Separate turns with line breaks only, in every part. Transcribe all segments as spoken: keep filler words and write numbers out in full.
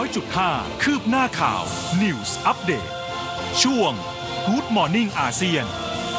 อยจุดห้า คืบหน้าข่าว News Update ช่วง Good Morning อาเซียน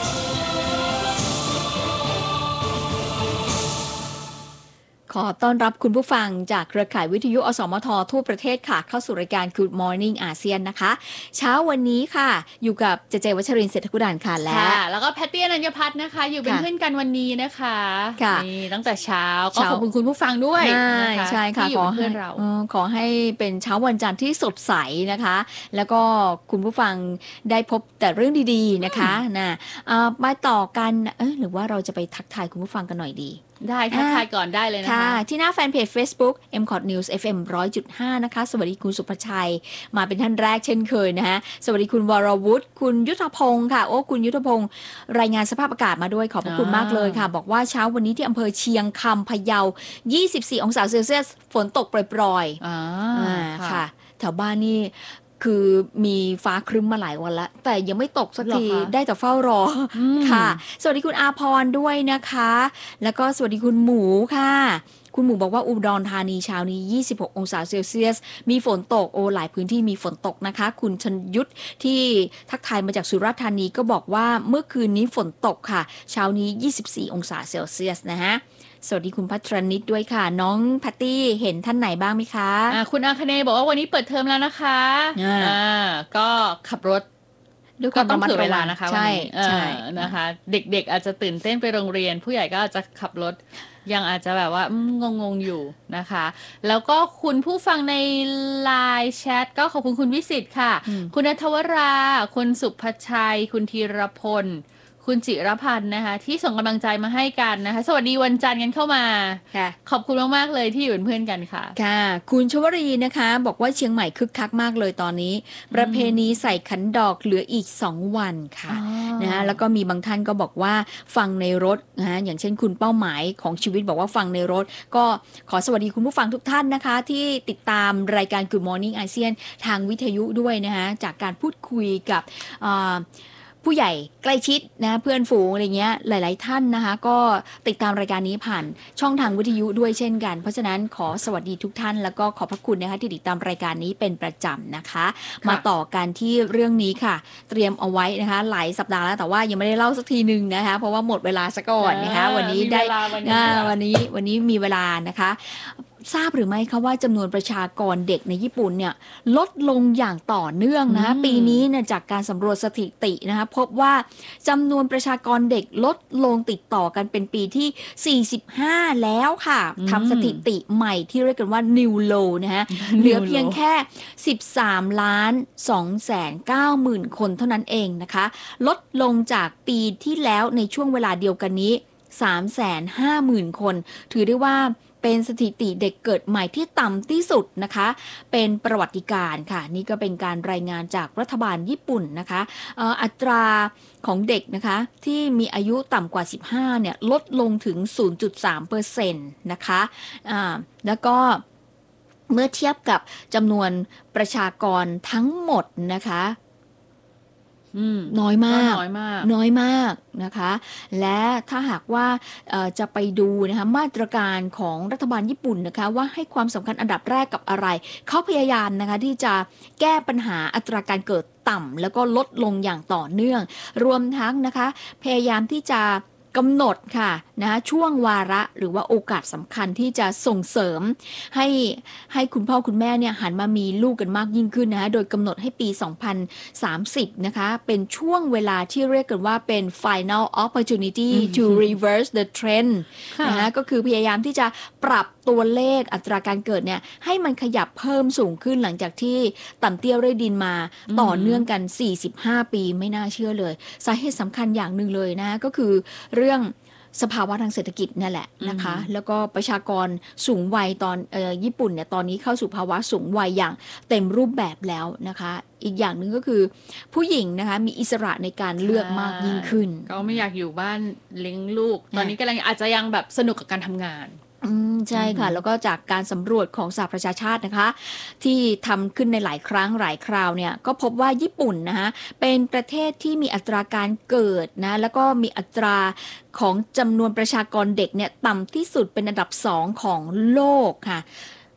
ขอต้อนรับคุณผู้ฟังจากเครือข่ายวิทยุอสมททั่วประเทศค่ะเข้าสู่รายการ Good Morning อาเซียนนะคะเช้าวันนี้ค่ะอยู่กับเจเจวัชรินทร์เศรษฐกุฎานค่ะและ
แล้วก็แพตตี้อนัญญพัฒน์นะคะอยู่เป็นเพื่อนกันวันนี้นะคะนี่ตั้งแต่เช้าก็ขอบคุณคุณผู้ฟังด้วย
นะคะใช่ค่ะขอให้เราขอให้เป็นเช้าวันจันทร์ที่สดใสนะคะแล้วก็คุณผู้ฟังได้พบแต่เรื่องดีๆนะคะนะมาต่อกันเอ๊ะหรือว่าเราจะไปทักทายคุณผู้ฟังกันหน่อยดี
ได้ทักทายก่อนได้เลยนะคะ
ที่หน้าแฟนเพจ Facebook เอ็ม คอท News เอฟ เอ็ม หนึ่งร้อยจุดห้า นะคะสวัสดีคุณสุภชัยมาเป็นท่านแรกเช่นเคยนะฮะสวัสดีคุณวรวุฒิคุณยุทธพงศ์ค่ะโอ้คุณยุทธพงศ์รายงานสภาพอากาศมาด้วยขอบพระคุณมากเลยค่ะบอกว่าเช้าวันนี้ที่อำเภอเชียงคำพะเยายี่สิบสี่องศาเซลเซียสฝนตกปล่อยๆอ่าค่ะแถวบ้านนี่คือมีฟ้าครึ้มมาหลายวันแล้วแต่ยังไม่ตกสักทีได้แต่เฝ้ารอค่ะสวัสดีคุณอาพรด้วยนะคะแล้วก็สวัสดีคุณหมูค่ะคุณหมูบอกว่าอุดรธานีเช้านี้ยี่สิบหกองศาเซลเซียสมีฝนตกโอ้หลายพื้นที่มีฝนตกนะคะคุณชนยุทธที่ทักทายมาจากสุราษฎร์ธานีก็บอกว่าเมื่อคืนนี้ฝนตกค่ะเช้านี้ยี่สิบสี่องศาเซลเซียสนะฮะสวัสดีคุณพัทรนิตด้วยค่ะน้องแพตตี้เห็นท่านไหนบ้างไหมคะ
อ่าคุณอาคเนย์บอกว่าวันนี้เปิดเทอมแล้วนะคะอ่าก็ขับรถด้วยความระมัดระวังนะคะใช่ใช่นะคะเด็กๆอาจจะตื่นเต้นไปโรงเรียนผู้ใหญ่ก็อาจจะขับรถยังอาจจะแบบว่างงๆอยู่นะคะแล้วก็คุณผู้ฟังในไลน์แชทก็ขอบคุณคุณวิสิตค่ะคุณณัฐวราคุณสุภชัยคุณธีรพลคุณจิรพันธ์นะคะที่ส่งกำลังใจมาให้กันนะคะสวัสดีวันจันทร์กันเข้ามาขอบคุณมากๆเลยที่อยู่เป็นเพื่อนกันค่ะ
ค่ะคุณชวรีนะคะบอกว่าเชียงใหม่คึกคักมากเลยตอนนี้ประเพณีใส่ขันดอกเหลืออีกสองวันค่ะนะคะแล้วก็มีบางท่านก็บอกว่าฟังในรถนะอย่างเช่นคุณเป้าหมายของชีวิตบอกว่าฟังในรถก็ขอสวัสดีคุณผู้ฟังทุกท่านนะคะที่ติดตามรายการ Good Morning อาเซียนทางวิทยุด้วยนะคะจากการพูดคุยกับผู้ใหญ่ใกล้ชิดนะเพื่อนฝูงอะไรเงี้ยหลายๆท่านนะคะก็ติดตามรายการนี้ผ่านช่องทางวิทยุด้วยเช่นกันเพราะฉะนั้นขอสวัสดีทุกท่านแล้วก็ขอบพระคุณนะคะที่ติดตามรายการนี้เป็นประจำนะคะมาต่อกันที่เรื่องนี้ค่ะเตรียมเอาไว้นะคะหลายสัปดาห์แล้วแต่ว่ายังไม่ได้เล่าสักทีนึงนะคะเพราะว่าหมดเวลาซะก่อนนะคะวันนี้ได้วันนี้วันนี้มีเวลานะคะทราบหรือไม่คะว่าจำนวนประชากรเด็กในญี่ปุ่นเนี่ยลดลงอย่างต่อเนื่องนะปีนี้เนี่ยจากการสำรวจสถิตินะคะพบว่าจำนวนประชากรเด็กลดลงติดต่อกันเป็นปีที่สี่สิบห้าแล้วค่ะทำสถิติใหม่ที่เรียกกันว่า New Low นะฮะเหลือเพียงแค่สิบสามล้านสองแสนเก้าหมื่นคนเท่านั้นเองนะคะลดลงจากปีที่แล้วในช่วงเวลาเดียวกันนี้ สามแสนห้าหมื่นคนถือได้ว่าเป็นสถิติเด็กเกิดใหม่ที่ต่ำที่สุดนะคะเป็นประวัติการณ์ค่ะนี่ก็เป็นการรายงานจากรัฐบาลญี่ปุ่นนะคะเอ่ออัตราของเด็กนะคะที่มีอายุต่ำกว่าสิบห้าเนี่ยลดลงถึง ศูนย์จุดสามเปอร์เซ็นต์ นะคะอ่าแล้วก็เมื่อเทียบกับจำนวนประชากรทั้งหมดนะคะน้อยมากน้อยมากน้อยมากนะคะและถ้าหากว่าจะไปดูนะคะมาตรการของรัฐบาลญี่ปุ่นนะคะว่าให้ความสำคัญอันดับแรกกับอะไรเขาพยายามนะคะที่จะแก้ปัญหาอัตราการเกิดต่ำแล้วก็ลดลงอย่างต่อเนื่องรวมทั้งนะคะพยายามที่จะกำหนดค่ะนะช่วงวาระหรือว่าโอกาสสำคัญที่จะส่งเสริมให้ให้คุณพ่อคุณแม่เนี่ยหันมามีลูกกันมากยิ่งขึ้นนะคะโดยกำหนดให้ปีสองพันสามสิบนะคะเป็นช่วงเวลาที่เรียกกันว่าเป็น final opportunity to reverse the trend นะคะก็คือพยายามที่จะปรับตัวเลขอัตราการเกิดเนี่ยให้มันขยับเพิ่มสูงขึ้นหลังจากที่ต่ำเตี้ยไร้ดินมาต่อเนื่องกันสี่สิบห้าปีไม่น่าเชื่อเลยสาเหตุสำคัญอย่างหนึ่งเลยนะก็คือเรื่องสภาวะทางเศรษฐกิจนั่นแหละนะคะแล้วก็ประชากรสูงวัยตอนเอ่อญี่ปุ่นเนี่ยตอนนี้เข้าสู่ภาวะสูงวัยอย่างเต็มรูปแบบแล้วนะคะอีกอย่างหนึ่งก็คือผู้หญิงนะคะมีอิสระในการเลือกมากยิ่งขึ้น
ก็ไม่อยากอยู่บ้านเลี้ยงลูกตอนนี้กำลังอาจจะยังแบบสนุกกับการทำงาน
อืมใช่ค่ะแล้วก็จากการสำรวจของสหประชาชาตินะคะที่ทำขึ้นในหลายครั้งหลายคราวเนี่ยก็พบว่าญี่ปุ่นนะคะเป็นประเทศที่มีอัตราการเกิดนะแล้วก็มีอัตราของจำนวนประชากรเด็กเนี่ยต่ำที่สุดเป็นอันดับสองของโลกค่ะ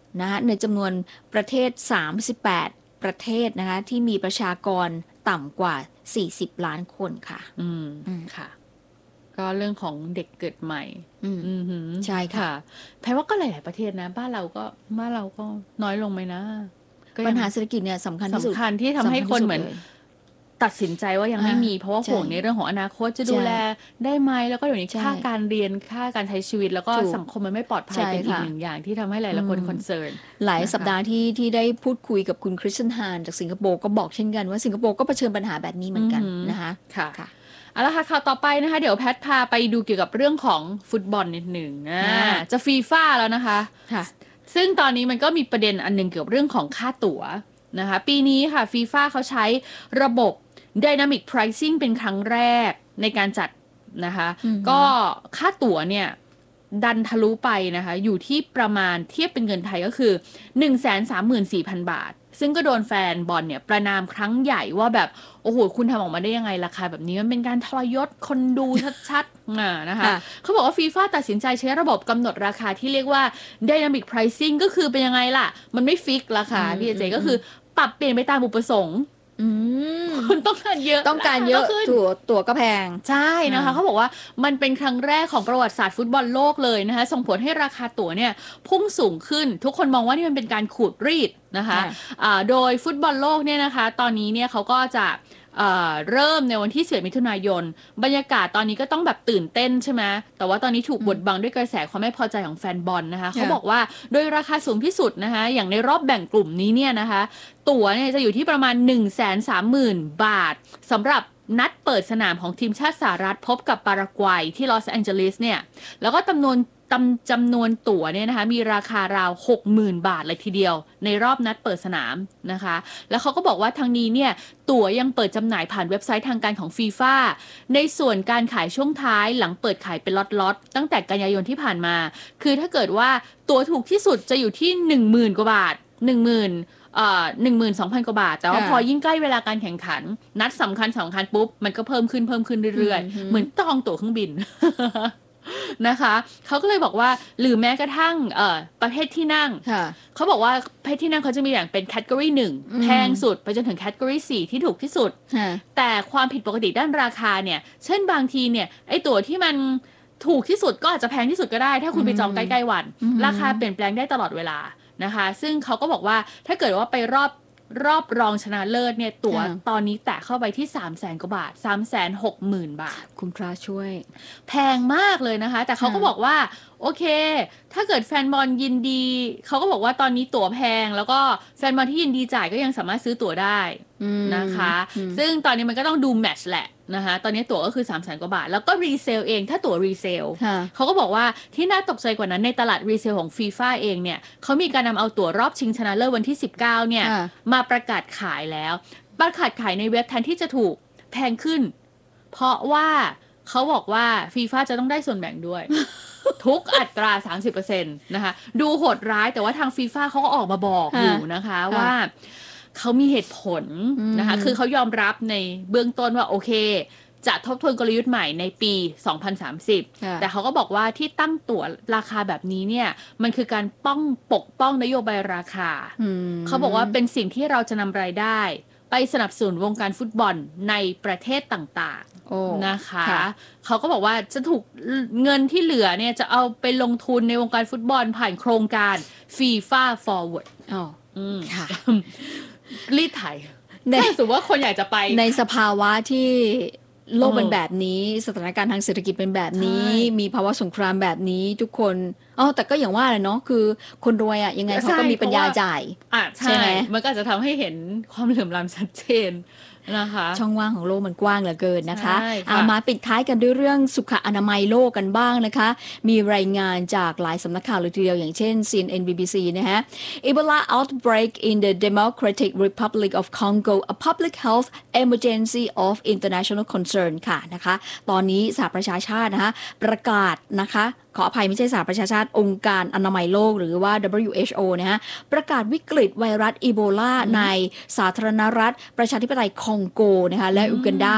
นะคะในจำนวนประเทศสามสิบแปดประเทศนะคะที่มีประชากรต่ำกว่าสี่สิบล้านคนค่ะ
อืมค่ะก็เรื่องของเด็กเกิดใหม่
อืมใช่ค่ะ
แปลว่าก็หลายๆประเทศนะบ้านเราก็บ้านเราก็น้อยลงไหมนะ
ปัญหาเศรษฐกิจเนี่ยสำคัญที่สุด
สำคัญที่ทำให้คนเหมือนตัดสินใจว่ายังไม่มีเพราะว่าห่วงในเรื่องของอนาคตจะดูแลได้ไหมแล้วก็เดี๋ยวนี้ค่าการเรียนค่าการใช้ชีวิตแล้วก็สังคมมันไม่ปลอดภัยเป็นอีกหนึ่งอย่างที่ทำให้หลายๆคนคอนเซิร์น
หลายสัปดาห์ที่ที่ได้พูดคุยกับคุณคริสตันฮานจากสิงคโปร์ก็บอกเช่นกันว่าสิงคโปร์ก็เผชิญปัญหาแบบนี้เหมือนกันนะคะ
ค่ะเอาละค่ะข่าวต่อไปนะคะเดี๋ยวแพทพาไปดูเกี่ยวกับเรื่องของฟุตบอลนิดหนึ่งจะฟีฟ่าแล้วนะคะซึ่งตอนนี้มันก็มีประเด็นอันนึงเกี่ยวกับเรื่องของค่าตั๋วนะคะปีนี้ค่ะฟีฟ่าเขาใช้ระบบ Dynamic Pricing เป็นครั้งแรกในการจัดนะคะก็ค่าตั๋วเนี่ยดันทะลุไปนะคะอยู่ที่ประมาณเทียบเป็นเงินไทยก็คือ หนึ่งแสนสามหมื่นสี่พัน บาทซึ่งก็โดนแฟนบอลเนี่ยประนามครั้งใหญ่ว่าแบบโอ้โหคุณทำออกมาได้ยังไงราคาแบบนี้มันเป็นการทรยศคนดูชัดๆ นะคะเขาบอกว่าฟีฟ่าตัดสินใจใช้ระบบกำหนดราคาที่เรียกว่า Dynamic Pricing ก็คือเป็นยังไงล่ะมันไม่ฟิกราคาพี่เจก็คือปรับเปลี่ยนไปตามอุปสงค์คุณต้องการเยอะ
ต้องการเยอะตั๋วตั๋วก็แพง
ใช่นะคะเขาบอกว่ามันเป็นครั้งแรกของประวัติศาสตร์ฟุตบอลโลกเลยนะคะส่งผลให้ราคาตั๋วเนี่ยพุ่งสูงขึ้นทุกคนมองว่านี่มันเป็นการขูดรีดนะคะะโดยฟุตบอลโลกเนี่ยนะคะตอนนี้เนี่ยเขาก็จะเอ่อเริ่มในวันที่สิบเอ็ดมิถุนายนบรรยากาศตอนนี้ก็ต้องแบบตื่นเต้นใช่ไหมแต่ว่าตอนนี้ถูกบดบังด้วยกระแสความไม่พอใจของแฟนบอลนะคะเขาบอกว่าโดยราคาสูงที่สุดนะคะอย่างในรอบแบ่งกลุ่มนี้เนี่ยนะคะตั๋วเนี่ยจะอยู่ที่ประมาณ หนึ่งแสนสามหมื่น บาทสำหรับนัดเปิดสนามของทีมชาติสหรัฐพบกับปารากวัยที่ลอสแองเจลิสเนี่ยแล้วก็จำนวนจำนวนตั๋วเนี่ยนะคะมีราคาราว หกหมื่น บาทเลยทีเดียวในรอบนัดเปิดสนามนะคะแล้วเขาก็บอกว่าทางนี้เนี่ยตั๋วยังเปิดจำหน่ายผ่านเว็บไซต์ทางการของฟีฟ่าในส่วนการขายช่วงท้ายหลังเปิดขายเป็นล็อตๆตั้งแต่กันยายนที่ผ่านมาคือถ้าเกิดว่าตั๋วถูกที่สุดจะอยู่ที่ หนึ่งหมื่น กว่าบาท หนึ่งหมื่นเอ่อ หนึ่งหมื่นสองพัน กว่าบาทแต่ว่าพอยิ่งใกล้เวลาการแข่งขันนัดสำคัญสำคัญปุ๊บมันก็เพิ่มขึ้นเพิ่มขึ้นเรื่อยๆเหมือนจองตั๋วเครื่องบินนะคะเขาก็เลยบอกว่าหรือแม้กระทั่งเอ่อประเภทที่นั่งเขาบอกว่าประเภทที่นั่งเขาจะมีแบ่งเป็นแคตตากรีหนึ่งแพงสุดไปจนถึงแคตตากรีสี่ที่ถูกที่สุดแต่ความผิดปกติด้านราคาเนี่ยเช่นบางทีเนี่ยไอ้ตั๋วที่มันถูกที่สุดก็อาจจะแพงที่สุดก็ได้ถ้าคุณไปจองใกล้ๆวันราคาเปลี่ยนแปลงได้ตลอดเวลานะคะซึ่งเขาก็บอกว่าถ้าเกิดว่าไปรอบรอบรองชนะเลิศเนี่ยตั๋วตอนนี้แตะเข้าไปที่ สามแสน กว่าบาท สามแสนหกหมื่น บาท
คุณพระช่วย
แพงมากเลยนะคะแต่เขาก็บอกว่าโอเคถ้าเกิดแฟนบอลยินดีเขาก็บอกว่าตอนนี้ตั๋วแพงแล้วก็แฟนบอลที่ยินดีจ่ายก็ยังสามารถซื้อตั๋วได้นะคะซึ่งตอนนี้มันก็ต้องดูแมตช์แหละนะคะตอนนี้ตั๋วก็คือ สามแสน กว่าบาทแล้วก็รีเซลเองถ้าตั๋วรีเซลเขาก็บอกว่าที่น่าตกใจกว่านั้นในตลาดรีเซลของฟีฟ่าเองเนี่ยเขามีการนำเอาตั๋วรอบชิงชนะเลิศวันที่สิบเก้าเนี่ยมาประกาศขายแล้วประกาศขายในเว็บแทนที่จะถูกแพงขึ้นเพราะว่าเขาบอกว่าฟีฟ่าจะต้องได้ส่วนแบ่งด้วย ทุกอัตรา สามสิบเปอร์เซ็นต์ นะคะดูโหดร้ายแต่ว่าทางฟีฟ่าเขาก็ออกมาบอกอยู่นะคะว่าเขามีเหตุผลนะคะคือเขายอมรับในเบื้องต้นว่าโอเคจะทบทวนกลยุทธ์ใหม่ในปีสองพันสามสิบแต่เขาก็บอกว่าที่ตั้งตั๋วราคาแบบนี้เนี่ยมันคือการป้องปกป้องนโยบายราคาเขาบอกว่าเป็นสิ่งที่เราจะนำรายได้ไปสนับสนุนวงการฟุตบอลในประเทศต่างๆนะคะเขาก็บอกว่าจะถูกเงินที่เหลือเนี่ยจะเอาไปลงทุนในวงการฟุตบอลผ่านโครงการ FIFA Forward
อ๋อค่ะ
รีดไถถ้าสมมติว่าคนอยากจะไป
ในสภาวะที่โลกเป็นแบบนี้สถานการณ์ทางเศรษฐกิจเป็นแบบนี้มีภาวะสงครามแบบนี้ทุกคนอ๋อแต่ก็อย่างว่าแหละเนาะคือคนรวยอ่ะยังไงเขาก็มีปัญญาจ่าย
อ่ะใช่ไหมมันก็จะทำให้เห็นความเหลื่อมล้ำชัดเจนนะคะ
ช่องว่างของโลกมันกว้างเหลือเกินนะคะเอามาปิดท้ายกันด้วยเรื่องสุขอนามัยโลกกันบ้างนะคะมีรายงานจากหลายสำนักข่าวเลยทีเดียวอย่างเช่น ซี เอ็น เอ็น บี บี ซี นะฮะ Ebola outbreak in the Democratic Republic of Congo a public health emergency of international concern ค่ะนะคะตอนนี้สหประชาชาตินะคะประกาศนะคะขออภัยไม่ใช่สหประชาชาติองค์การอนามัยโลกหรือว่า ดับเบิลยู เอช โอ นะฮะประกาศวิกฤตไวรัสอีโบลาในสาธารณรัฐประชาธิปไตยคองโกนะคะและอูกันดา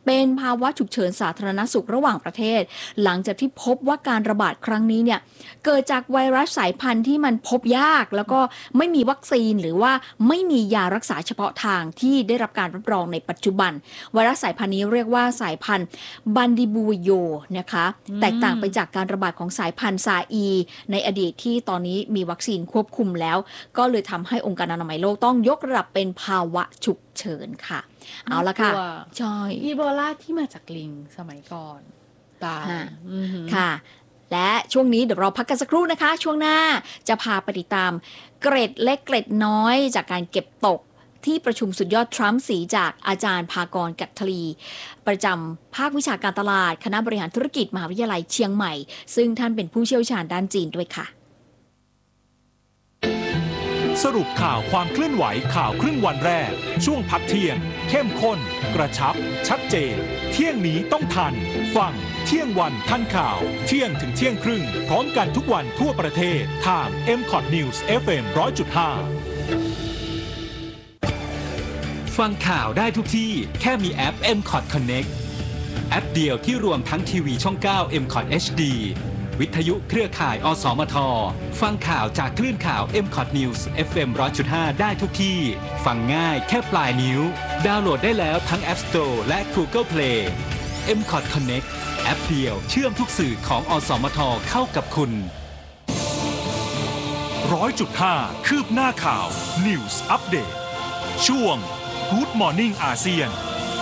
เป็นภาวะฉุกเฉินสาธารณสุขระหว่างประเทศหลังจากที่พบว่าการระบาดครั้งนี้เนี่ยเกิดจากไวรัสสายพันธุ์ที่มันพบยากแล้วก็ไม่มีวัคซีนหรือว่าไม่มียารักษาเฉพาะทางที่ได้รับการรับรองในปัจจุบันไวรัสสายพันธุ์นี้เรียกว่าสายพันธุ์บันดิบูโยนะคะแตกต่างไปจากการระบาดของสายพันธุ์ซาอีในอดีตที่ตอนนี้มีวัคซีนควบคุมแล้วก็เลยทำให้องค์การอนามัยโลกต้องยกระดับเป็นภาวะฉุกเฉินค่ะเอาละค่ะใช่
อีโบลาที่มาจากลิงสมัยก่อนตาย
ค่ะและช่วงนี้เดี๋ยวเราพักกันสักครู่นะคะช่วงหน้าจะพาไปติดตามเกร็ดเล็กเกร็ดน้อยจากการเก็บตกที่ประชุมสุดยอดทรัมป์สีจากอาจารย์ภากร กัตถลีประจำภาควิชาการตลาดคณะบริหารธุรกิจมหาวิทยาลัยเชียงใหม่ซึ่งท่านเป็นผู้เชี่ยวชาญด้านจีนด้วยค่ะ
สรุปข่าวความเคลื่อนไหวข่าวครึ่งวันแรกช่วงพักเที่ยงเข้มข้นกระชับชัดเจนเที่ยงนี้ต้องทันฟังเที่ยงวันทันข่าวเที่ยงถึงเที่ยงครึ่งพร้อมกันทุกวันทั่วประเทศทาง เอ็ม คอท News เอฟ เอ็ม หนึ่งร้อยจุดห้า
ฟังข่าวได้ทุกที่แค่มีแอป เอ็ม คอท Connect แอปเดียวที่รวมทั้งทีวีช่อง เก้า เอ็ม คอท เอช ดี วิทยุเครือข่าย อสมท ฟังข่าวจากคลื่นข่าว เอ็ม คอท News เอฟ เอ็ม หนึ่งร้อยจุดห้า ได้ทุกที่ฟังง่ายแค่ปลายนิ้วดาวน์โหลดได้แล้วทั้ง App Store และ Google Play เอ็ม คอท Connect แอปเดียวเชื่อมทุกสื่อของอสมทเข้ากับคุณ
หนึ่งร้อยจุดห้า คืบหน้าข่าว News Update ช่วง Good Morning อาเซียน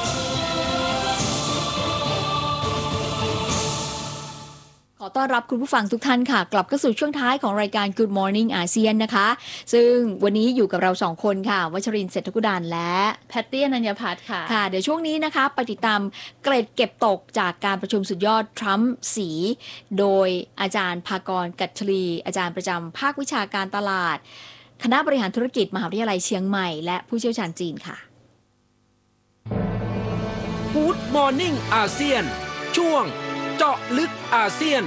ขอต้อนรับคุณผู้ฟังทุกท่านค่ะกลับเข้าสู่ช่วงท้ายของรายการ Good Morning อาเซียนนะคะซึ่งวันนี้อยู่กับเราสองคนค่ะวัชรินทร์ เศรษฐกุดาลและ
แพตตี้ อนัญญาภัทรค่ะ
ค่ะเดี๋ยวช่วงนี้นะคะไปติดตามเกร็ดเก็บตกจากการประชุมสุดยอดทรัมป์สีโดยอาจารย์ภากร กัตถลีอาจารย์ประจำภาควิชาการตลาดคณะบริหารธุรกิจมหาวิทยาลัยเชียงใหม่และผู้เชี่ยวชาญจีนค่ะ
Good Morning อาเซียนช่วงเจาะลึกอาเซียน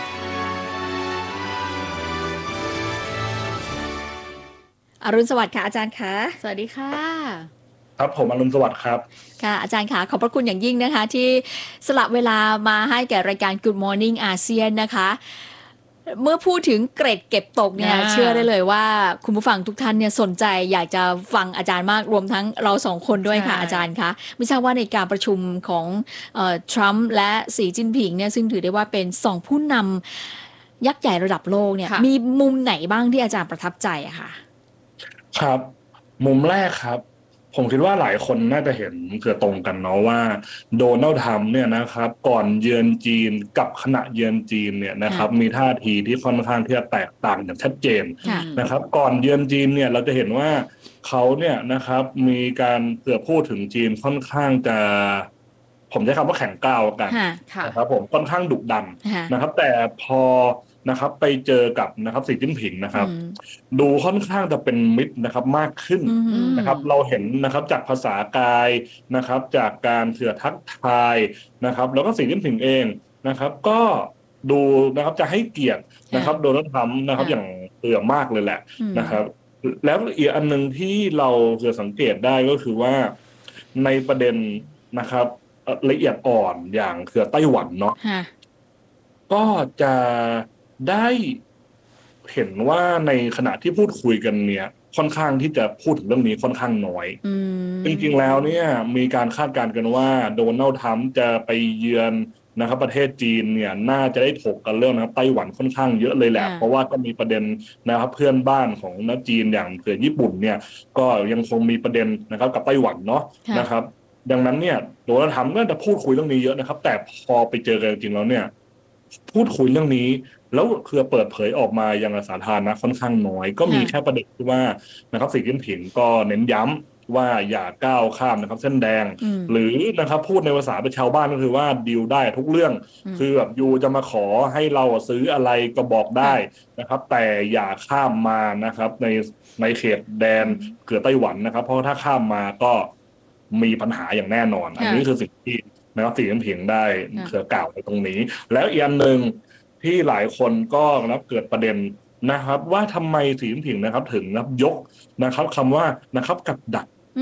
อรุณสวัสดิ์ค่ะอาจารย์คะ
สวัสดีค่ะ
ครับผมอรุณสวัสดิ์ครับ
ค่ะอาจารย์คะขอบพระคุณอย่างยิ่งนะคะที่สละเวลามาให้แก่รายการ Good Morning อาเซียนนะคะเมื่อพูดถึงเกร็ดเก็บตกเนี่ยเชื่อได้เลยว่าคุณผู้ฟังทุกท่านเนี่ยสนใจอยากจะฟังอาจารย์มากรวมทั้งเราสองคนด้วยค่ะอาจารย์คะไม่ทราบว่าในการประชุมของเอ่อทรัมป์และสีจิ้นผิงเนี่ยซึ่งถือได้ว่าเป็นสองผู้นำยักษ์ใหญ่ระดับโลกเนี่ยมีมุมไหนบ้างที่อาจารย์ประทับใจอะคะ
ครับมุมแรกครับผมคิดว่าหลายคนน่าจะเห็นเกือตรงกันเนาะว่าโดนัลด์ทรัมป์เนี่ยนะครับก่อนเยือนจีนกับขณะเยือนจีนเนี่ยนะครับมีท่าทีที่ค่อนข้างที่จะแตกต่างอย่างชัดเจนนะครับก่อนเยือนจีนเนี่ยเราจะเห็นว่าเขาเนี่ยนะครับมีการเกือบพูดถึงจีนค่อนข้างจะผมใช้คำว่าแข็งกร้าวกันนะครับผมค่อนข้างดุดันนะครับแต่พอนะครับไปเจอกับนะครับสีจิ้นผิงนะครับดูค่อนข้างจะเป็นมิตรนะครับมากขึ้นนะครับเราเห็นนะครับจากภาษากายนะครับจากการเสื่อทักทายนะครับแล้วก็สีจิ้นผิงเองนะครับก็ดูนะครับจะให้เกียรตินะครับโดนัลด์ทรัมป์นะครับอย่างเตื่อมากเลยแหละนะครับแล้วอีกอันนึงที่เราเสื่อสังเกตได้ก็คือว่าในประเด็นนะครับละเอียดอ่อนอย่างเขื่อไต้หวันเนาะก็จะได้เห็นว่าในขณะที่พูดคุยกันเนี่ยค่อนข้างที่จะพูดถึงเรื่องนี้ค่อนข้างน้อยจริงๆแล้วเนี่ยมีการคาดการณ์กันว่าโดนัลด์ทรัมป์จะไปเยือนนะครับประเทศจีนเนี่ยน่าจะได้ถกกันเรื่องนะครับไต้หวันค่อนข้างเยอะเลยแหละเพราะว่าก็มีประเด็นนะครับเพื่อนบ้านของนักจีนอย่างเผื่อญี่ปุ่นเนี่ยก็ยังคงมีประเด็นนะครับกับไต้หวันเนาะนะครับดังนั้นเนี่ยโดนัลด์ทรัมป์ก็จะพูดคุยเรื่องนี้เยอะนะครับแต่พอไปเจอกันจริงๆแล้วเนี่ยพูดคุยเรื่องนี้แล้วคือเปิดเผยออกมายังสาธารณะค่อนข้างน้อยก็มีแค่ประเด็นที่ว่านะครับสีจิ้นผิงก็เน้นย้ำว่าอย่าก้าวข้ามนะครับเส้นแดงหรือนะครับพูดในภาษาเป็นชาวบ้านก็คือว่าดีลได้ทุกเรื่องคือแบบยูจะมาขอให้เราซื้ออะไรก็บอกได้นะครับแต่อย่าข้ามมานะครับในในเขตแดนเขื่อไต้หวันนะครับเพราะถ้าข้ามมาก็มีปัญหาอย่างแน่นอนอันนี้คือสิ่งที่นะครับสีจิ้นผิงได้เคยกล่าวในตรงนี้แล้วอีกอันนึงที่หลายคนก็นะครับเกิดประเด็นนะครับว่าทำไมสีจิ้นผิงนะครับถึงนะครับยกนะครับคำว่านะครับกับดัก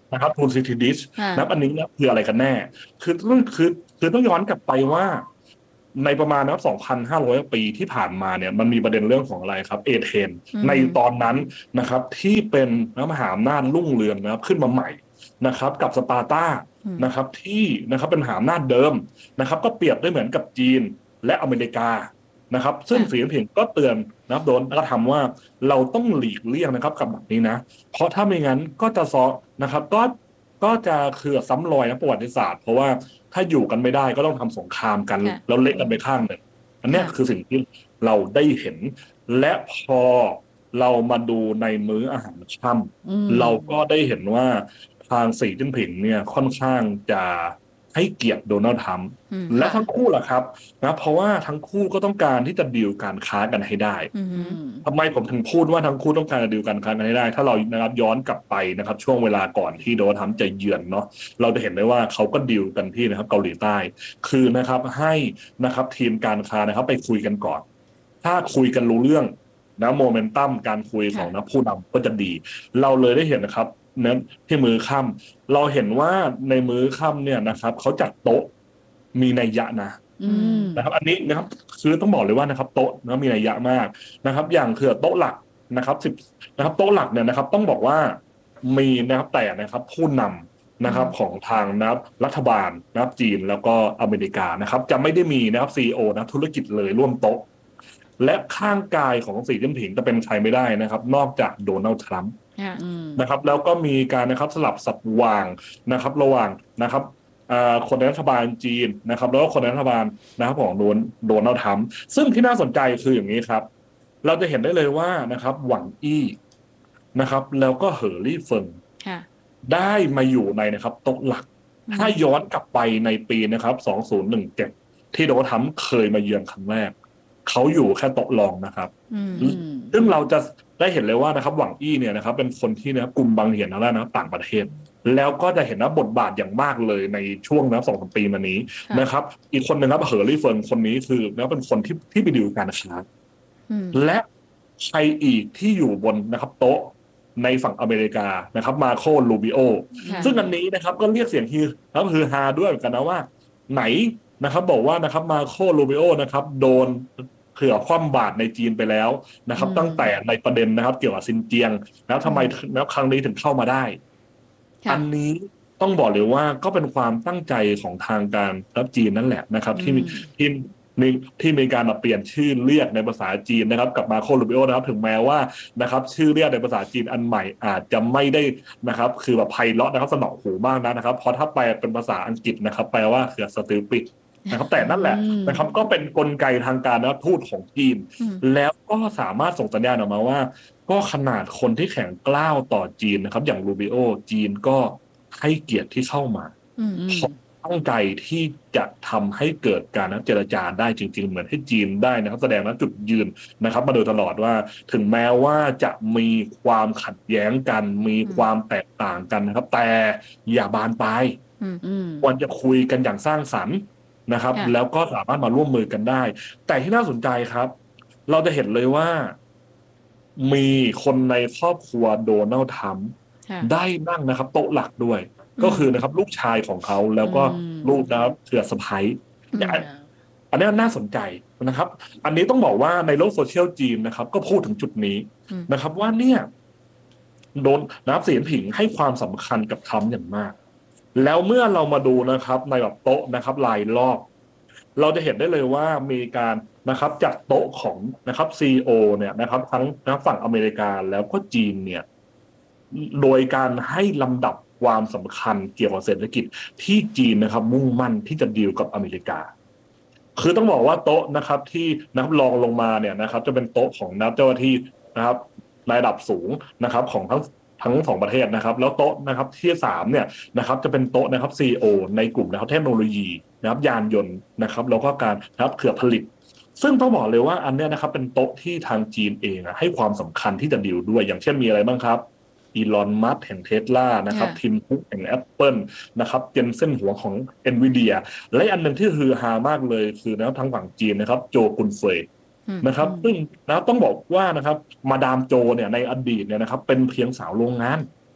นะครับทูซิตี้ดิช
ค่ะ
นะครับอันนี้เนี่ยคืออะไรกันแน่คือต้องคือคือต้องย้อนกลับไปว่าในประมาณนะครับ สองพันห้าร้อย ปีที่ผ่านมาเนี่ยมันมีประเด็นเรื่องของอะไรครับเอเธน
อืม
ในตอนนั้นนะครับที่เป็นมหาอำนาจรุ่งเรืองนะครับขึ้นมาใหม่นะครับกับสปาร์ตานะครับที่นะครับเป็นมหาอำนาจเดิมนะครับก็เปรียบได้เหมือนกับจีนและอเมริกานะครับซึ่งสีจิ้นผิงก็เตือนนะครับโดนกระทำว่าเราต้องหลีกเลี่ยงนะครับกับแบบนี้นะเพราะถ้าไม่งั้นก็จะซ้อนะครับก็ก็จะคือซ้ำรอยนะประวัติศาสตร์เพราะว่าถ้าอยู่กันไม่ได้ก็ต้องทำสงครามกัน
ค่ะ
แล้วเละกันไปข้างหนึ่งอันเนี้ย
ค่ะ
คือสิ่งที่เราได้เห็นและพอเรามาดูในมื้ออาหารค่
อืม
ำเราก็ได้เห็นว่าทางสีจิ้นผิงเนี่ยค่อนข้างจะให้เกียรติโดนัลด์ทรัมป์
อืม
และทั้งคู่ล่ะครับนะเพราะว่าทั้งคู่ก็ต้องการที่จะดีลการค้ากันให้ได้
อืม
อืม
ทำไมผมถึงพูดว่าทั้งคู่ต้องการจะดีลการค้ากันให้ได้ ถ้าเรานะครับย้อนกลับไปนะครับช่วงเวลาก่อนที่โดนัลด์ทรัมป์จะเยือนเนาะเราจะเห็นได้ว่าเขาก็ดีลกันที่นะครับเกาหลีใต้ คือนะครับให้นะครับทีมการค้านะครับไปคุยกันก่อน ถ้าคุยกันรู้เรื่องนะโมเมนตัมการคุยของนะผู้นำก็จะดี เราเลยได้เห็นนะครับเน้นที่มื้อค่ำเราเห็นว่าในมื้อค่ำเนี่ยนะครับเขาจัดโต๊ะมีนัยยะนะ
อืม
นะครับอันนี้นะครับคือต้องบอกเลยว่านะครับโต๊ะนะมีนัยยะมากนะครับ อย่างคือโต๊ะหลักนะครับสิบนะครับโต๊ะหลักเนี่ยนะครับต้องบอกว่ามีนะครับแต่นะครับผู้นำนะครับของทางนะครับรัฐบาลนะครับจีนแล้วก็อเมริกานะครับจะไม่ได้มีนะครับซีอีโอนะธุรกิจเลยร่วมโต๊ะ และข้างกายของสีจิ้นผิงจะเป็นใครไม่ได้นะครับ นอกจากโดนัลด์ทรัมป์
ค่ะ
อืม
นะครับแล้วก็มีการนะครับสลับสับวางนะครับระหว่างนะครับอ่าคนในรัฐบาลจีนนะครับแล้วก็คนในรัฐบาลนะครับของโดนโดนัลด์ทรัมป์ซึ่งที่น่าสนใจคืออย่างนี้ครับ เราจะเห็นได้เลยว่านะครับหวังอี้นะครับแล้วก็เหอรี่เฟิง
ค่ะ
ได้มาอยู่ในนะครับโต๊ะหลัก
อืม
ถ้าย้อนกลับไปในปีนะครับสองพันสิบเจ็ดที่โดนัลด์ทรัมป์เคยมาเยือนครั้งแรกเขาอยู่แค่โต๊ะรองนะครับ
อืม
อืม
ซึ่งเราจะได้เห็นเลยว่านะครับหวังอี้เนี่ยนะครับเป็นคนที่นะครับกลุ่มบางเหียนแล้วนะครับต่างประเทศ แล้วก็จะเห็นนะบทบาทอย่างมากเลยในช่วงนะสองสามปีมานี้
ค่ะ
นะครับ อีกคนหนึ่งครับเหอรี่เฟิงคนนี้คือนะเป็นคนที่ที่ไปดูการค้า
อืม
และใครอีกที่อยู่บนนะครับโต๊ะในฝั่งอเมริกานะครับมาโคลูบิโอ
ค่ะ
ซึ่งอันนี้นะครับก็เรียกเสียงฮือครับฮือฮาด้วยเหมือนกันนะว่าไหนนะครับบอกว่านะครับมาโคลูบิโอนะครับโดนเผื่อคว่ำบาตรในจีนไปแล้วนะครับ
อืม
ตั้งแต่ในประเด็นนะครับ เกี่ยวกับซินเจียงแล้วทำไมแล้วครั้งนี้ถึงเข้ามาได้
ค่ะ
อันนี้ต้องบอกเลยว่าก็เป็นความตั้งใจของทางการรัฐจีนนั่นแหละนะครับ ที่มีที่มีที่มีการมาเปลี่ยนชื่อเรียกในภาษาจีนนะครับกับมาโคลูบิโอนะครับถึงแม้ว่านะครับ ชื่อเรียกในภาษาจีนอันใหม่อาจจะไม่ได้นะครับ คือแบบไพเราะนะครับสนอหูมากนะครับเพราะถ้าแปลเป็นภาษาอังกฤษนะครับ แปลว่าคือสติปิดนะครับแต่นั่นแหละ
อืม
นะครับ ก็เป็นกลไกทางการนะทูตของจีน
อืม
แล้วก็สามารถส่งสัญญาณออกมาว่า ก็ขนาดคนที่แข็งกล้าวต่อจีนนะครับ อย่างรูบิโอจีนก็ให้เกียรติที่เข้ามา
อืม
อืม
ตั้งใจที่จะทำให้เกิดการเจรจาได้จริง ๆ เหมือนให้จีนได้นะครับ แสดงนะจุดยืนนะครับ มาโดยตลอดว่า ถึงแม้ว่าจะมีความขัดแย้งกัน มีความแตกต่างกันนะครับ แต่อย่าบานปลาย
อืม
อืม
ควรจะคุยกันอย่างสร้างสรรค์นะครับ
ค่ะ
แล้วก็สามารถมาร่วมมือกันได้ แต่ที่น่าสนใจครับ เราจะเห็นเลยว่า มีคนในครอบครัวโดนัลด์ทรัมป์
ค่ะ
ได้นั่งนะครับ โต๊ะหลักด้วย
อืม
ก็คือนะครับ ลูกชายของเขาแล้วก็
อืม
ลูกนะครับเถื่อสะพ้าย
อืม
อันอันนี้น่าสนใจนะครับ อันนี้ต้องบอกว่าในโลกโซเชียลจีนนะครับ ก็พูดถึงจุดนี้
อืม
นะครับ ว่าเนี่ยโดนนะครับสีจิ้นผิงให้ความสำคัญกับทรัมป์อย่างมาก แล้วเมื่อเรามาดูนะครับในแบบโต๊ะนะครับรายรอบ เราจะเห็นได้เลยว่ามีการนะครับจัดโต๊ะของนะครับซีอีโอเนี่ยนะครับ ทั้งนะฝั่งอเมริกาแล้วก็จีนเนี่ย โดยการให้ลำดับความสำคัญเกี่ยวกับเศรษฐกิจที่จีนนะครับ มุ่งมั่นที่จะดีลกับอเมริกา คือต้องบอกว่าโต๊ะนะครับที่นะครับรองลงมาเนี่ยนะครับ จะเป็นโต๊ะของนักเจ้าหน้าที่นะครับระดับสูงนะครับ ของทั้งทั้งสองประเทศนะครับ แล้วโต๊ะนะครับที่สามเนี่ยนะครับ จะเป็นโต๊ะนะครับ ซี อี โอ ในกลุ่มนะครับเทคโนโลยีนะครับยานยนต์นะครับ แล้วก็การนะครับเครือผลิต ซึ่งต้องบอกเลยว่าอันเนี้ยนะครับ เป็นโต๊ะที่ทางจีนเองอะให้ความสำคัญที่จะดีลด้วย อย่างเช่นมีอะไรบ้างครับอีลอนมัสก์แห่งเทสลานะครับ
ค่ะ
ทิมคุกแห่ง Apple นะครับเจนเซ่นหัวของ Nvidia และอันหนึ่งที่ฮือฮามากเลยคือนะครับทางฝั่งจีนนะครับโจกุนเฟย
อืม
นะครับซึ่งนะต้องบอกว่านะครับมาดามโจเนี่ยในอดีตเนี่ยนะครับเป็นเพียงสาวโรงงาน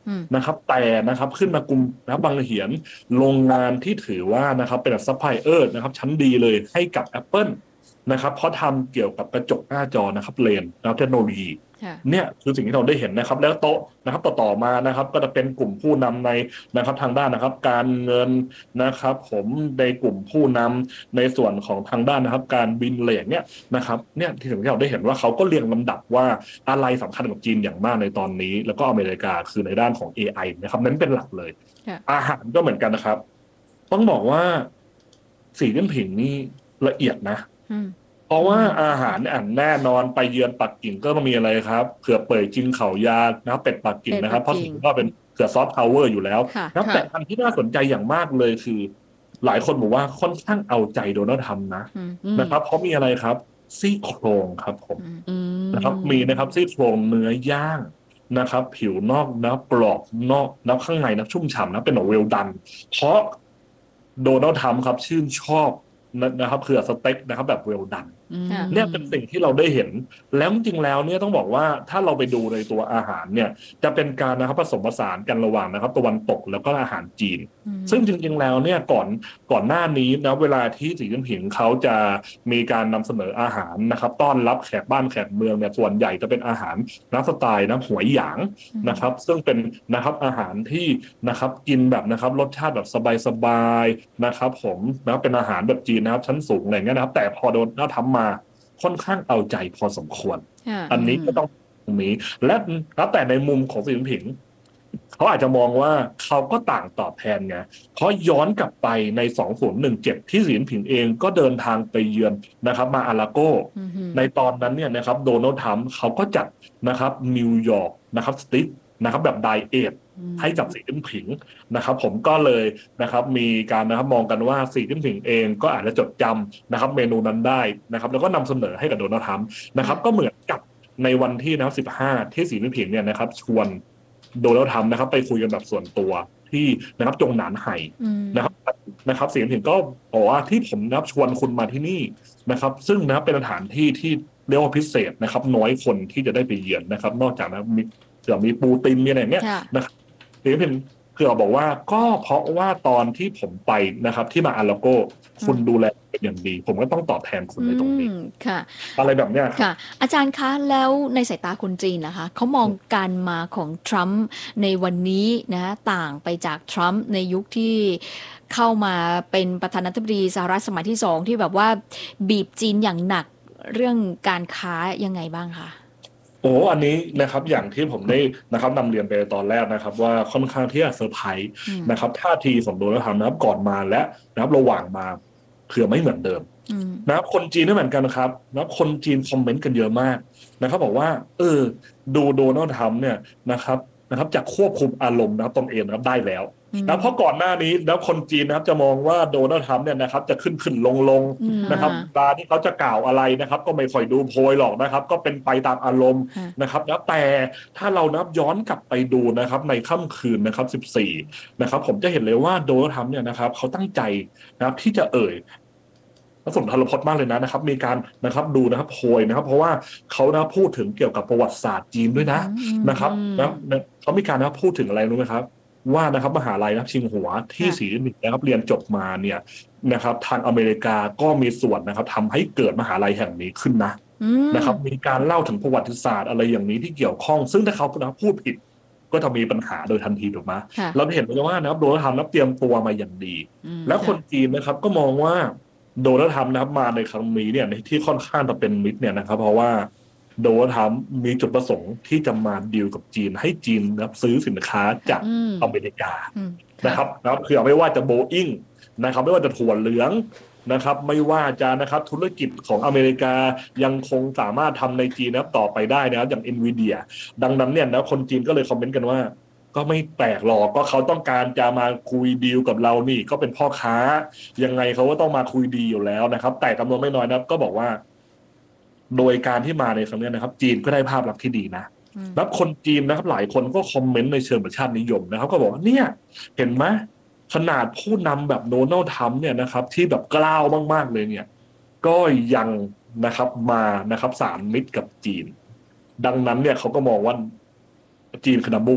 นะครับแต่นะครับขึ้นมากลุ่มนะบางเหียนโรงงานที่ถือว่านะครับเป็นซัพพลายเออร์นะครับชั้นดีเลยให้กับ Apple นะครับเพราะทำเกี่ยวกับกระจกหน้าจอนะครับเลนส์นะครับเทคโนโลยีเนี่ยคือสิ่งที่เราได้เห็นนะครับแล้วโต๊ะนะครับต่อๆมานะครับก็จะเป็นกลุ่มผู้นำในนะครับทางด้านนะครับการเงินนะครับผมในกลุ่มผู้นำในส่วนของทางด้านนะครับการบินเลทเนี่ยนะครับเนี่ยที่เราได้เห็นว่าเขาก็เรียงลำดับว่าอะไรสำคัญกับจีนอย่างมากในตอนนี้แล้วก็อเมริกาคือในด้านของ เอ ไอ นะครับนั้นเป็นหลักเลยอาหารก็เหมือนกันนะครับต้องบอกว่าสีจิ้นผิงนี่ละเอียดนะเพราะว่าอาหารอันแน่นอนไปเยือนปักกิ่งก็ต้องมีอะไรครับเขือเป่ยจินเข่ายานะครับเป็ดปักกิ่งนะครับเพราะถึงก็เป็นเขือซอฟต์พาวเวอร์อยู่แล้วนะแต่อันที่น่าสนใจอย่างมากเลยคือหลายคนบอกว่าค่อนข้างเอาใจโดนัลด์ทรัมป์นะนะครับเพราะมีอะไรครับซี่โครงครับผมนะครับมีนะครับซี่โครงเนื้อย่างนะครับผิวนอกนะปลอกนอกนะข้างในนะชุ่มฉ่ำนะเป็นเวลดันเพราะโดนัลด์ทรัมป์ครับชื่นชอบนะครับคือสเต็กนะครับแบบเวลดันเนี่ยเป็นสิ่งที่เราได้เห็นแล้วจริงๆแล้วเนี่ยต้องบอกว่าถ้าเราไปดูในตัวอาหารเนี่ยจะเป็นการนะครับผสมผสานกันระหว่างนะครับตะวันตกแล้วก็อาหารจีนซึ่งจริงๆแล้วเนี่ยก่อนก่อนหน้านี้นะเวลาที่สีจิ้นผิงเขาจะมีการนำเสนออาหารนะครับต้อนรับแขกบ้านแขกเมืองเนี่ยส่วนใหญ่จะเป็นอาหารน้ำสไตล์นะหวยหยางนะครับซึ่งเป็นนะครับอาหารที่นะครับกินแบบนะครับรสชาติแบบสบายๆนะครับผมนะเป็นอาหารแบบจีนนะครับชั้นสูงอะไรเงี้ยนะครับแต่พอโดนน่าทำมาค่อนข้างเอาใจพอสมควรอันนี้ก็ต้องตรงนี้และแล้วแต่ในมุมของสีจิ้นผิงเขาอาจจะมองว่าเขาก็ต่างตอบแทนไงเพราะย้อนกลับไปในสองพันสิบเจ็ดที่สีจิ้นผิงเองก็เดินทางไปเยือนนะครับมาอาราโกในตอนนั้นเนี่ยนะครับโดนัลด์ทรัมป์เขาก็จัดนะครับนิวยอร์กนะครับสติ๊กนะครับแบบไดเอทให้กับสีจิ้นผิงนะครับผมก็เลยนะครับมีการนะครับมองกันว่าสีจิ้นผิงเองก็อาจจะจดจำนะครับเมนูนั้นได้นะครับแล้วก็นำเสนอให้กับโดนัลด์ทรัมป์นะครับก็เหมือนกับในวันที่นะครับสิบห้าที่สีจิ้นผิงเนี่ยนะครับชวนโดนัลด์ทรัมป์นะครับไปคุยกันแบบส่วนตัวที่นะครับจงหนานไห่นะครับนะครับสีจิ้นผิงก็บอกว่าที่ผมนะครับชวนคุณมาที่นี่นะครับซึ่งนะเป็นสถานที่ที่เรียกว่าพิเศษนะครับน้อยคนที่จะได้ไปเยือนนะครับนอกจากนะมีเผื่อมีปูตินมีอะไรอย่างเงี้ยนะครับสีจิ้นผิงคือเราบอกว่าก็เพราะว่าตอนที่ผมไปนะครับที่มาอาราโกคุณดูแลเป็นอย่างดีผมก็ต้องตอบแทนคุณในตรงนี้
ค่ะ
อะไรแบบเนี้ย
ค่ะอาจารย์คะแล้วในสายตาคนจีนนะคะเขามองการมาของทรัมป์ในวันนี้นะต่างไปจากทรัมป์ในยุคที่เข้ามาเป็นประธานาธิบดีสหรัฐสมัยที่สองที่แบบว่าบีบจีนอย่างหนักเรื่องการค้ายังไงบ้างคะ
โอ้อันนี้นะครับอย่างที่ผมได้นะครับนำเรียนไปตอนแรกนะครับว่าค่อนข้างที่จะเซอร์ไพรส์นะครับท่าทีของโดนัลด์ทรัมป์นะครับก่อนมาและนะครับระหว่างมาเผื่อไม่เหมือนเดิมนะครับคนจีนก็เหมือนกันครับนะครับคนจีนคอมเมนต์กันเยอะมากนะครับบอกว่าเออดูโดนัลด์ทรัมป์เนี่ยนะครับนะครับจะควบคุมอารมณ์นะครับตนเองนะครับได้แล้วนะเพราะก่อนหน้านี้แล้วคนจีนนะครับจะมองว่าโดนัลด์ทรัมป์เนี่ยนะครับจะขึ้นขึ้นลงลงนะครับเวลาที่เขาจะกล่าวอะไรนะครับก็ไม่ค่อยดูโพยหรอกนะครับก็เป็นไปตามอารมณ์นะครับแล้วแต่ถ้าเรานับย้อนกลับไปดูนะครับในค่ำคืนนะครับสิบสี่นะครับผมจะเห็นเลยว่าโดนัลด์ทรัมป์เนี่ยนะครับเขาตั้งใจนะครับที่จะเอ่ยสมทรพจน์มากเลยนะนะครับมีการนะครับดูนะครับโพยนะครับเพราะว่าเขานะพูดถึงเกี่ยวกับประวัติศาสตร์จีนด้วยนะนะครับนะเขามีการนะพูดถึงอะไรรู้ไหมครับว่านะครับมหาลัยนะชิงหัวที่สีจิ้นผิงนะครับเรียนจบมาเนี่ยนะครับทางอเมริกาก็มีส่วนนะครับทำให้เกิดมหาลัยแห่งนี้ขึ้นนะนะครับมีการเล่าถึงประวัติศาสตร์อะไรอย่างนี้ที่เกี่ยวข้องซึ่งถ้าเขาพูดผิดก็จะมีปัญหาโดยทันทีถูกไหมเราเห็นเลยว่านะครับโดนัลด์ทรัมป์เตรียมตัวมาอย่างดีแล้วคนจีนนะครับก็มองว่าโดนัลด์ทรัมป์นะครับมาในครั้งนี้เนี่ยที่ค่อนข้างจะเป็นมิตรเนี่ยนะครับเพราะว่าโดนัลด์ทรัมป์มีจุดประสงค์ที่จะมาดีลกับจีนให้จีนนะครับซื้อสินค้าจากอเมริกานะครับนะครับคือไม่ว่าจะโบอิ้งนะครับไม่ว่าจะถั่วเหลืองนะครับไม่ว่าจะนะครับธุรกิจของอเมริกายังคงสามารถทำในจีนนะครับต่อไปได้นะครับอย่าง Nvidia ดังนั้นเนี่ยนะคนจีนก็เลยคอมเมนต์กันว่าก็ไม่แปลกหรอกก็เขาต้องการจะมาคุยดีลกับเรานี่ก็เป็นพ่อค้ายังไงเขาก็ต้องมาคุยดีอยู่แล้วนะครับแต่จำนวนไม่น้อยนะก็บอกว่าโดยการที่มาในครั้งนี้นะครับจีนก็ได้ภาพลักษณ์ที่ดีนะแล้วคนจีนนะครับหลายคนก็คอมเมนต์ในเชิงประชาตินิยมนะครับก็บอกว่าเนี่ยเห็นไหมขนาดผู้นำแบบโดนัลด์ทรัมป์เนี่ยนะครับที่แบบกล้าวมากๆเลยเนี่ยก็ยังนะครับมานะครับสานมิตรกับจีนดังนั้นเนี่ยเขาก็มองว่าจีนคือ นัมเบอร์ วัน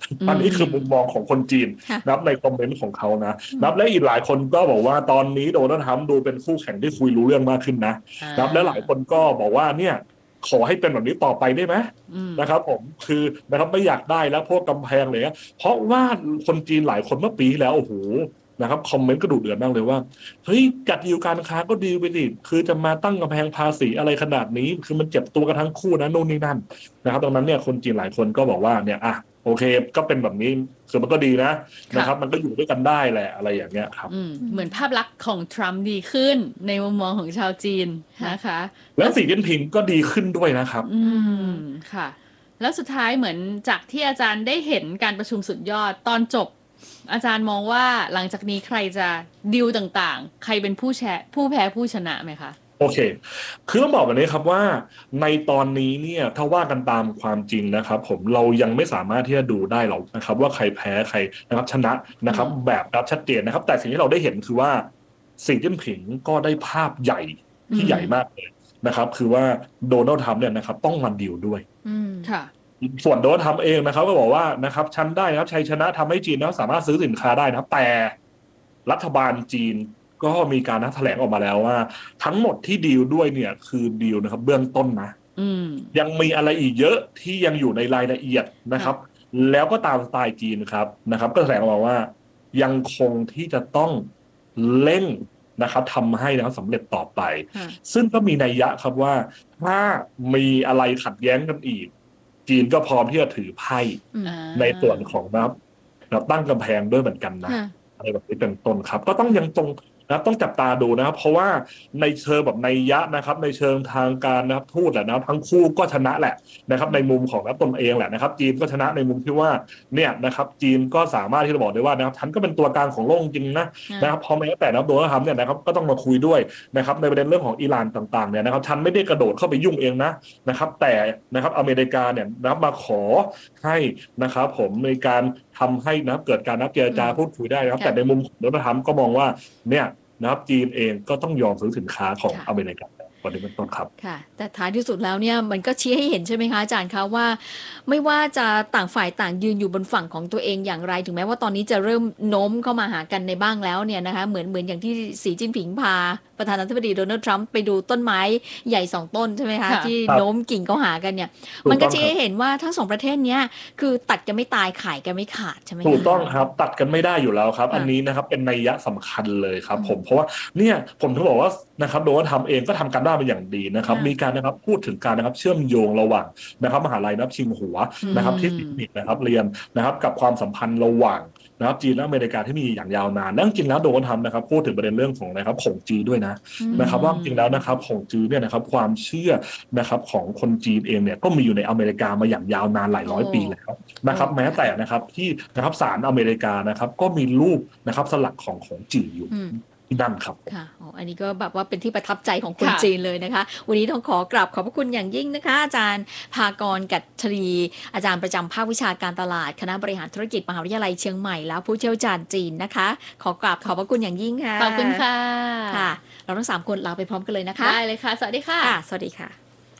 อันนี้คือมุมมองของคนจีนนับในคอมเมนต์ของเขานะนับและอีกหลายคนก็บอกว่าตอนนี้โดนัลด์ทรัมป์ดูเป็นคู่แข่งที่คุยรู้เรื่องมากขึ้นนะนับและหลายคนก็บอกว่าเนี่ยขอให้เป็นแบบนี้ต่อไปได้ไหมนะครับผมคือนะครับไม่อยากได้แล้วพวกกำแพงเลยเพราะว่าคนจีนหลายคนเมื่อปีแล้วโอ้โหนะครับคอมเมนต์ก็ดุเดือดมากเลยว่าเฮ้ยจัดดีลการค้าก็ดีไปดิคือจะมาตั้งกำแพงภาษีอะไรขนาดนี้คือมันเจ็บตัวกันทั้งคู่นะโน่นนี่นั่นนะครับดังนั้นเนี่ยคนจีนหลายคนก็บอกว่าเนี่ยอ่ะโอเคก็เป็นแบบนี้คือมันก็ดีนะนะครับมันก็อยู่ด้วยกันได้แหละอะไรอย่างเงี้ยครับ
เหมือนภาพลักษณ์ของทรัมป์ดีขึ้นในมุมมองของชาวจีนนะคะ
แล้วสีจิ้นผิงก็ดีขึ้นด้วยนะครับ
อืมค่ะแล้วสุดท้ายเหมือนจากที่อาจารย์ได้เห็นการประชุมสุดยอดตอนจบอาจารย์มองว่าหลังจากนี้ใครจะดีลต่างๆใครเป็นผู้แชร์ผู้แพ้ผู้ชนะไหมคะ
โอเคคือต้องบอกแบบนี้ครับว่าในตอนนี้เนี่ยถ้าว่ากันตามความจริงนะครับผมเรายังไม่สามารถที่จะดูได้หรอกนะครับว่าใครแพ้ใครนะครับชนะนะครับแบบรับชัดเจนนะครับแต่สิ่งที่เราได้เห็นคือว่าสีจิ้นผิงก็ได้ภาพใหญ่ที่ใหญ่มากเลยนะครับคือว่าโดนัลด์ทรัมป์เนี่ยนะครับต้องมาดีลด้วย
ค่ะ
ส่วนโดนัลด์ทรัมป์เองนะครับก็บอกว่านะครับฉันได้นะครับชัยชนะทำให้จีนนะสามารถซื้อสินค้าได้นะแต่รัฐบาลจีนก็มีการแถลงออกมาแล้วว่าทั้งหมดที่ดีลด้วยเนี่ยคือดีลนะครับเบื้องต้นนะยังมีอะไรอีกเยอะที่ยังอยู่ในรายละเอียดนะครับแล้วก็ตามสไตล์จีนครับนะครับก็แถลงออกมาว่ายังคงที่จะต้องเร่งนะครับทำให้นะครับสำเร็จต่อไปซึ่งก็มีนัยยะครับว่าถ้ามีอะไรขัดแย้งกันอีกจีนก็พร้อมที่จะถือไพ่ในส่วนของนะครับตั้งกำแพงด้วยเหมือนกันนะอะไรแบบนี้เป็นต้นครับก็ต้องยังตรงนะต้องจับตาดูนะครับเพราะว่าในเชิงแบบนัยยะนะครับในเชิงทางการนะครับทูตแหละนะครับทั้งคู่ก็ชนะแหละนะครับในมุมของนักตนเองแหละนะครับจีนก็ชนะในมุมที่ว่าเนี่ยนะครับจีนก็สามารถที่จะบอกได้ว่านะครับฉันก็เป็นตัวกลางของโลกจริงนะนะครับพอแม้แต่นับโดนัลด์ทรัมป์เนี่ยนะครับก็ต้องมาคุยด้วยนะครับในประเด็นเรื่องของอิหร่านต่างๆเนี่ยนะครับฉันไม่ได้กระโดดเข้าไปยุ่งเองนะนะครับแต่นะครับอเมริกาเนี่ยนะครับมาขอให้นะครับผมในการทำให้นะครับเกิดการนัดเจรจาพูดคุยได้นะครับแต่ในมุมของโดนัลด์ทรัมป์ก็มองว่าเนี่ยนะครับจีนเองก็ต้องยอมซื้อสินค้าของอเมริกาวันนี้เป็นต้นครับ
ค่ะแต่ท้ายที่สุดแล้วเนี่ยมันก็ชี้ให้เห็นใช่ไหมคะอาจารย์คะว่าไม่ว่าจะต่างฝ่ายต่างยืนอยู่บนฝั่งของตัวเองอย่างไรถึงแม้ว่าตอนนี้จะเริ่มโน้มเข้ามาหากันในบ้างแล้วเนี่ยนะคะเหมือนเหมือนอย่างที่สีจิ้นผิงพาประธานาธิบดีโดนัลด์ทรัมป์ไปดูต้นไม้ใหญ่สองต้นใช่ไหมคะที่โน้มกิ่งเข้าหากันเนี่ยมันก็ชี้ให้เห็นว่าทั้งสองประเทศเนี้ยคือตัดกันไม่ตายขายกันไม่ขาดใช่ไหม
ถูกต้องครับตัดกันไม่ได้อยู่แล้วครับอันนี้นะครับเป็นนัยยะสำคัญเลยครับผมเพราะว่าเนี่ยผมถึงบอกว่านะครับโดนัลด์ทรัมป์เองก็ทำการบ้านเป็นอย่างดีนะครับมีการนะครับพูดถึงการนะครับเชื่อมโยงระหว่างนะครับมหาลัยนับชิงหัวนะครับที่ติดนะครับเรียนนะครับกับความสัมพันธ์ระหว่างนะครับจีนและอเมริกาที่มีอย่างยาวนานนั่งจริงแล้วโดนทำนะครับพูดถึงประเด็นเรื่องของนะครับของจีนด้วยนะนะครับว่าจริงแล้วนะครับของจีนเนี่ยนะครับความเชื่อนะครับของคนจีนเองเนี่ยก็มีอยู่ในอเมริกามาอย่างยาวนานหลายร้อยปีแล้วนะครับแม้แต่นะครับที่นะครับศาลอเมริกานะครับก็มีรูปนะครับสลักของของจีนอยู่ที่นั่นครับ
ค่ะอ๋ออันนี้ก็แบบว่าเป็นที่ประทับใจของคนจีนเลยนะคะวันนี้ต้องขอกราบขอบพระคุณอย่างยิ่งนะคะอาจารย์ภากร กัตถรีอาจารย์ประจำภาควิชาการตลาดคณะบริหารธุรกิจมหาวิทยาลัยเชียงใหม่แล้วผู้เชี่ยวชาญจีนนะคะขอกราบขอบพระคุณอย่างยิ่งค่ะ
ขอบคุณค่ะ
ค่ะเราทั้งสามคนลาไปพร้อมกันเลยนะคะ
ได้เลยค่ะสวัสดีค่ะ
สวัสดีค่ะ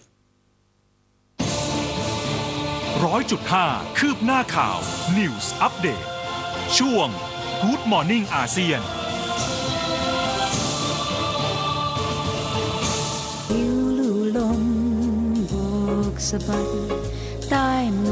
ร้อยจุดห้าคืบหน้าข่าว News Update ช่วง Good Morning อาเซียน
สะบัด